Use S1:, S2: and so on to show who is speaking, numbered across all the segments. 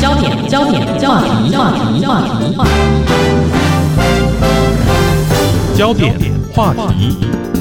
S1: 焦点话题。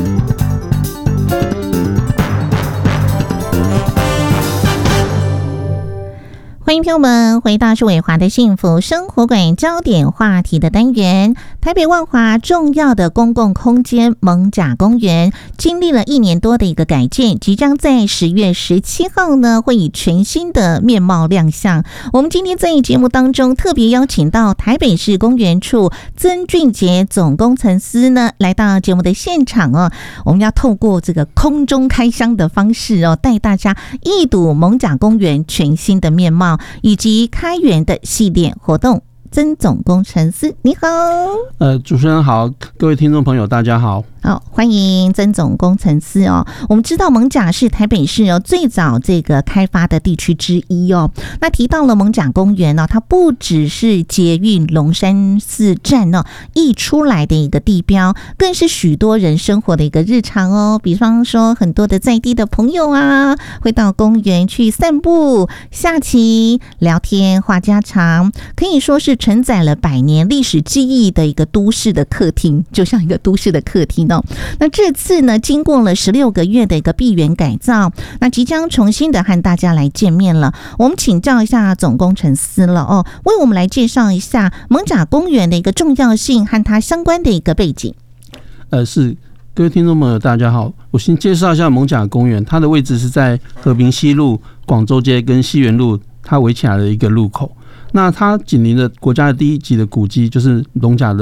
S2: 欢迎朋友们回到是伟华的幸福生活馆焦点话题的单元。台北万华重要的公共空间艋舺公园经历了1年多的一个改建，即将在10月17号呢会以全新的面貌亮相。我们今天在节目当中特别邀请到台北市公园处曾俊杰总工程师呢来到节目的现场哦。我们要透过这个空中开箱的方式哦，带大家一睹艋舺公园全新的面貌以及开园的系列活动。曾总工程师你好。
S3: 主持人好，各位听众朋友大家好。
S2: 好，欢迎曾总工程师哦。我们知道艋舺是台北市最早这个开发的地区之一哦。那提到了艋舺公园它不只是捷运龙山寺站溢出来的一个地标，更是许多人生活的一个日常哦。比方说很多的在地的朋友啊，会到公园去散步、下棋、聊天、话家常，可以说是承载了100年历史记忆的一个都市的客厅，就像一个都市的客厅。那这次呢，经过了16个月的一个闭园改造，那即将重新的和大家来见面了。我们请教一下总工程师了哦，为我们来介绍一下艋舺公园的一个重要性和它相关的一个背景。
S3: 是各位听众朋友大家好，我先介绍一下艋舺公园，它的位置是在和平西路、广州街跟西园路它围起来的一个路口。那它紧邻的国家的第1级的古迹就是艋舺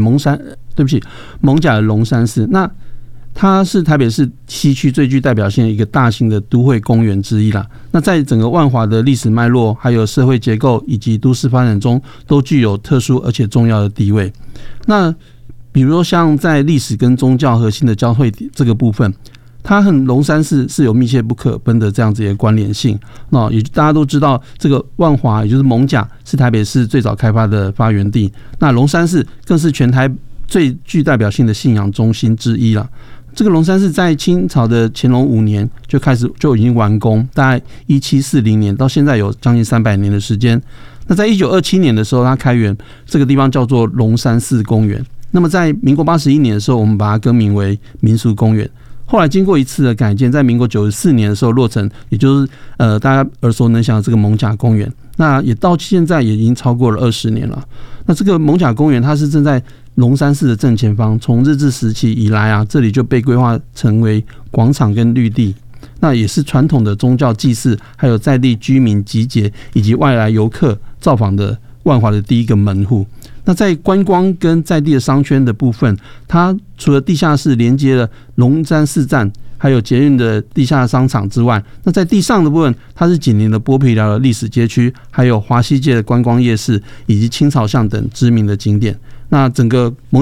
S3: 的龙山寺。那它是台北市西区最具代表性的一个大型的都会公园之一啦。那在整个万华的历史脉络、还有社会结构以及都市发展中，都具有特殊而且重要的地位。那比如说像在历史跟宗教核心的交汇这个部分，它和龙山寺是有密切不可分的这样子的关联性。也大家都知道，这个万华也就是艋舺是台北市最早开发的发源地，那龙山寺更是全台最具代表性的信仰中心之一了。这个龙山寺在清朝的乾隆5年就已经完工，大概1740年到现在有将近300年的时间。那在1927年的时候，它开园，这个地方叫做龙山寺公园。那么在民国81年的时候，我们把它更名为民俗公园。后来经过一次的改建，在民国94年的时候落成，也就是大家耳熟能详的这个艋舺公园。那也到现在也已经超过了20年了。那这个艋舺公园它是正在龙山寺的正前方，从日治时期以来这里就被规划成为广场跟绿地。那也是传统的宗教祭祀，还有在地居民集结以及外来游客造访的万华的第一个门户。那在观光跟在地的商圈的部分，它除了地下室连接了龙山寺站还有捷运的地下商场之外，那在地上的部分，它是紧邻了剥皮寮的历史街区，还有华西街的观光夜市以及青草巷等知名的景点。那整个